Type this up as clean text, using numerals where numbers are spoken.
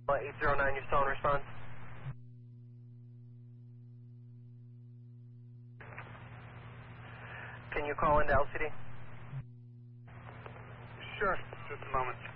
809, you're still on response? Can you call into LCD? Sure, just a moment.